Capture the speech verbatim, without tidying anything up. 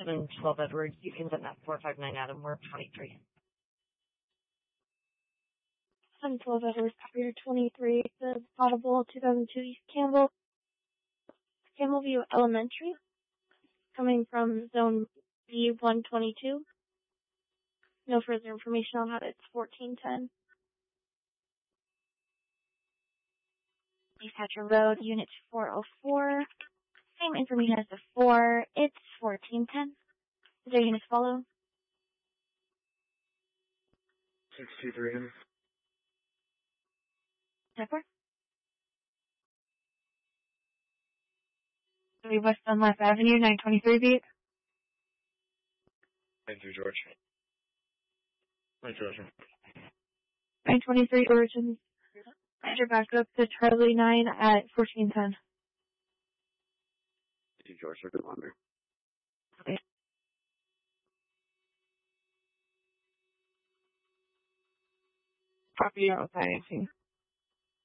seven twelve Edwards. You can send that four five nine Adam. We're twenty-three. seven twelve Edwards, operator twenty-three, the Audible two thousand two East Campbell. Campbellview Elementary, coming from zone B one twenty-two. No further information on that. It's fourteen ten. East Hatcher Road, Unit four oh four. Same information as before. It's fourteen ten. Is there units follow? six two three. Zephyr? three West Dunlap Avenue, nine twenty-three beat. Thank you, George. Thank you, George. nine twenty-three Origins. Roger, back up to Charlie nine at fourteen ten. Thank you, George. Good wonder. Okay. Copy out with I A C.